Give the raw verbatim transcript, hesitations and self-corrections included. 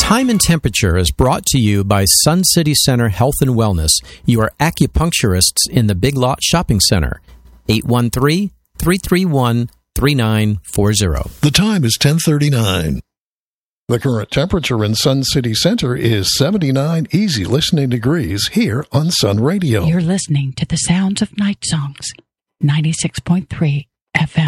Time and Temperature is brought to you by Sun City Center Health and Wellness, your acupuncturists in the Big Lot Shopping Center. eight one three, three three one, three nine four zero. The time is ten thirty-nine. The current temperature in Sun City Center is seventy-nine easy listening degrees here on Sun Radio. You're listening to the sounds of night songs, ninety-six point three F M.